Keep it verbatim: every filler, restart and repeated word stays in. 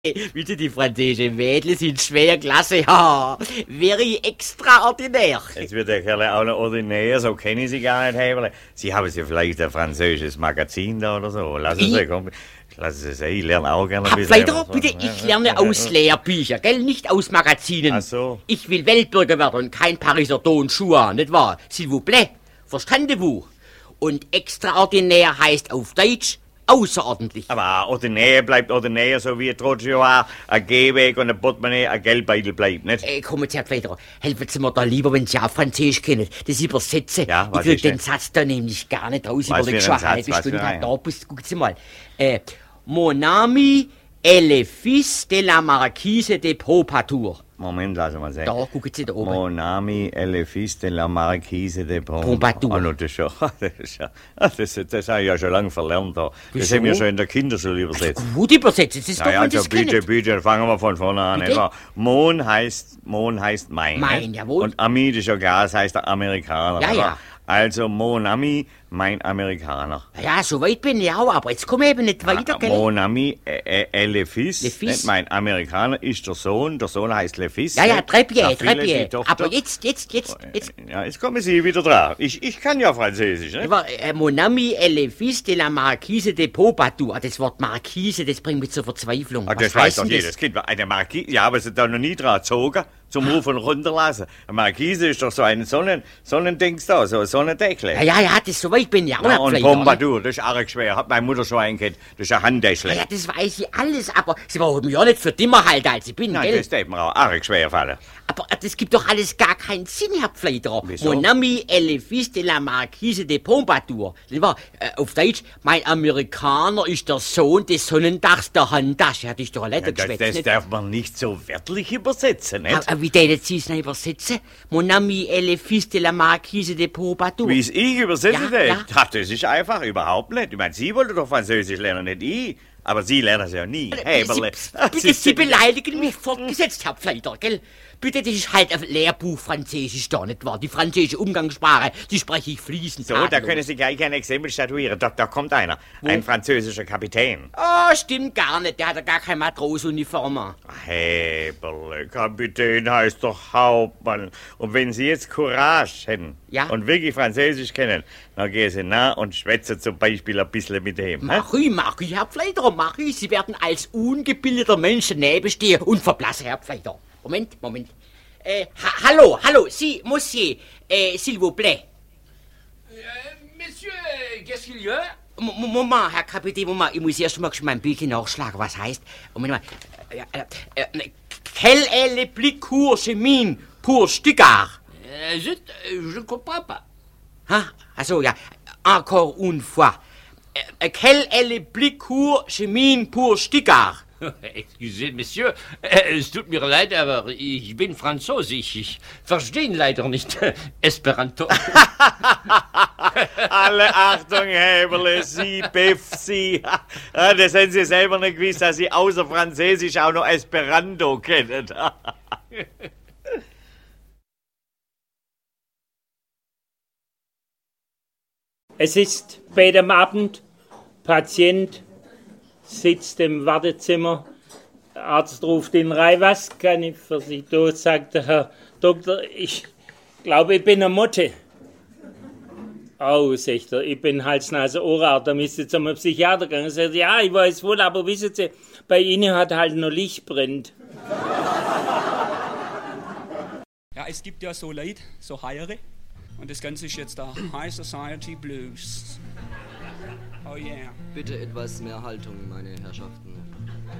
Bitte, die französischen Mädchen sind schwer klasse. Ha, very extraordinär. Jetzt wird der Kerl auch noch ordinär, so kenne ich Sie gar nicht, Heberle. Sie haben ja vielleicht ein französisches Magazin da oder so. Lassen Sie, komm, lassen Sie sein, ich lerne auch gerne ein bisschen. Weiter, bitte, ich lerne aus Lehrbüchern, gell, nicht aus Magazinen. Ach so. Ich will Weltbürger werden und kein Pariser Don Juan, nicht wahr? S'il vous plaît, verstandez-vous? Und extraordinär heißt auf Deutsch außerordentlich. Aber ordinär bleibt ordinär, so wie trotzdem auch ein Gehweg und ein Portemonnaie ein Geldbeutel bleibt, nicht? Äh, kommen Sie, Herr Pfleiderer, helfen Sie mir da lieber, wenn Sie auch Französisch kennen, das übersetzen. Ja, was ich krieg ist denn? den Satz da nämlich gar nicht raus. Was über die für ein Schwache Satz? Was Stunde für hat ein? da bist. Gucken Sie mal. Äh, Mon ami est le fils de la marquise de Pompadour. Moment, lassen wir sehen. Da, gucken Sie da oben. Mon ami est le fils de la marquise de Pom- Pompadour. Ah, no, das ist ja, das ist ja, das, das habe ich ja schon lange verlernt. Da. Das Wieso? haben wir schon in der Kinderschule übersetzt. Gut übersetzt, das ist doch, Naja, wenn Sie also es bitte, kennen. bitte, fangen wir von vorne an. Bitte? Etwa. Mon heißt, Mon heißt mein. Mein, nicht? jawohl. Und Ami, das ist ja klar, das heißt der Amerikaner. Ja, oder? ja. Also Mon Ami, mein Amerikaner. Ja, so weit bin ich auch, aber jetzt komme ich eben nicht weiter, gell? Mon Ami, äh, äh, Le Fils, Le Fils. nicht? Mein Amerikaner ist der Sohn, der Sohn heißt Le Fils. Ja, ja, nicht? Trepied, Da viele Trepied. die Tochter. Aber jetzt, jetzt, jetzt, jetzt. Ja, jetzt kommen Sie wieder dran. Ich, ich kann ja Französisch, ne? Aber, äh, Mon ami est le fils de la marquise de Pompadour. Das Wort Marquise, das bringt mich zur Verzweiflung. Ah, Was das weiß heißt doch denn jedes Kind. Eine Marquise, ja, aber sie da noch nie dran gezogen, zum Ruf und runterlassen. Eine Marquise ist doch so ein Sonnen, Sonnendings da, so ein Sonnendeckel. Ja, ja, ja, das so weit bin ich auch Ja, nicht, und vielleicht, oder? Pompadour, das ist arg schwer. Hat meine Mutter schon eingekennt. Das ist ein Handtäschle. Ja, ja, das weiß ich alles, aber Sie brauchen mich ja nicht für dimmer halten, als ich bin, Nein, gell? das darf mir auch arg schwer fallen. Aber äh, das gibt doch alles gar keinen Sinn, Herr Pfleiderer. Wieso? Mon ami est le fils de la marquise de Pompadour. Das war, äh, auf Deutsch, mein Amerikaner ist der Sohn des Sonnendachs der Handtasche. Hat ich doch ein Ja, Letter das, geschwätzt, das nicht? darf man nicht so wörtlich übersetzen, nicht? Ah, ah, wie denen Sie es noch übersetzen? Mon ami est le fils de la marquise de Pompadour. Wie es ich übersetze, Ja, das? ja. Ach, das ist einfach, überhaupt nicht. Ich meine, Sie wollten doch Französisch lernen, nicht ich. Aber Sie lernen es ja nie. Hey, Sie, bitte, Sie beleidigen mich fortgesetzt, Herr Pfleider, gell? Bitte, das ist halt ein Lehrbuch Französisch da, nicht wahr? Die französische Umgangssprache, die spreche ich fließend. So, da tadellos. können Sie gleich ein Exempel statuieren. Da, da kommt einer. Ein französischer Kapitän. Oh, stimmt gar nicht, der hat ja gar keine Matrosenuniform an. Heberle, Kapitän heißt doch Hauptmann. Und wenn Sie jetzt Courage hätten Ja? und wirklich Französisch kennen, dann gehen Sie nah und schwätzen zum Beispiel ein bisschen mit dem. hä? Mach ich, mach ich, Herr Pfleider, mach ich. Sie werden als ungebildeter Mensch daneben stehen und verblassen, Herr Pfleider. Moment, Moment. Äh, ha hallo, hallo, Sie, Monsieur, äh, s'il vous plaît. Monsieur, qu'est-ce qu'il y a? M M- Moment, Herr Kapitän, Moment, ich muss erst mal mein Bildchen nachschlagen, was heißt. Moment mal. Äh, äh, äh, Quel est le plus court chemin pour Stuttgart? Euh, zut, euh, je ne comprends pas. Ah, also ja, encore une fois. Äh, Quel est le plus court chemin pour Stuttgart? Excusez, Monsieur, äh, es tut mir leid, aber ich bin Französisch. Ich verstehe ihn leider nicht. Esperanto. Alle Achtung, Heberle, Sie, Biff, Sie. Ja, das haben Sie selber nicht gewusst, dass Sie außer Französisch auch noch Esperanto kennen. Es ist spät am Abend, Patient sitzt im Wartezimmer, der Arzt ruft ihn rein, was kann ich für Sie tun, sagt der Herr Doktor, ich glaube, ich bin eine Motte. Oh, sagt er, ich bin Hals-Nase-Ohrarzt, da müsst ihr zu einem Psychiater gehen. Er sagt, ja, ich weiß wohl, aber wissen Sie, bei Ihnen hat halt noch Licht brennt. Ja, es gibt ja so Leute, so Heiere. Und das Ganze ist jetzt der High Society Blues. Oh yeah. Bitte etwas mehr Haltung, meine Herrschaften.